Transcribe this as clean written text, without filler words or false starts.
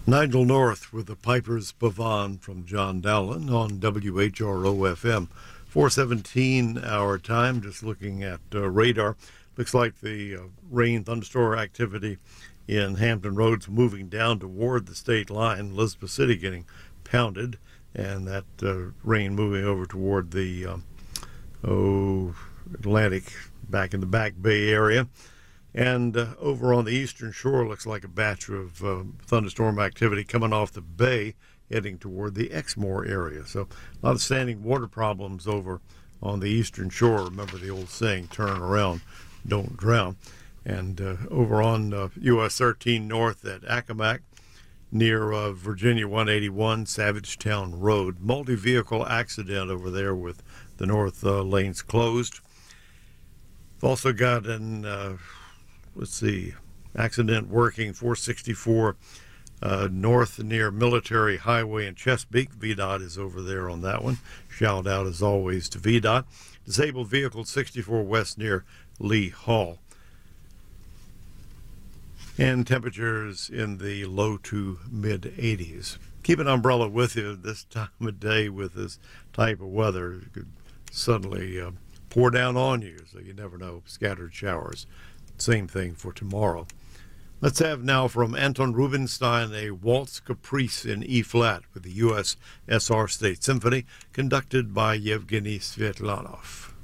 Nigel North with the Piper's Pavane from John Dowland on WHRO-FM. 4:17 our time, just looking at radar. Looks like the rain thunderstorm activity in Hampton Roads moving down toward the state line. Elizabeth City getting pounded, and that rain moving over toward the Atlantic, back in the Back Bay area. And over on the eastern shore, looks like a batch of thunderstorm activity coming off the bay, heading toward the Exmoor area. So a lot of standing water problems over on the eastern shore. Remember the old saying, turn around, don't drown. And over on US 13 North at Accomack, near Virginia 181, Savagetown Road. Multi-vehicle accident over there with the north lanes closed. We've also got an accident working 464 north near Military Highway in Chesapeake. VDOT is over there on that one. Shout out as always to VDOT. Disabled vehicle 64 west near Lee Hall. And temperatures in the low to mid 80s. Keep an umbrella with you this time of day with this type of weather. It could suddenly pour down on you, so you never know. Scattered showers. Same thing for tomorrow. Let's have now from Anton Rubinstein a Waltz Caprice in E-flat with the USSR State Symphony, conducted by Yevgeny Svetlanov.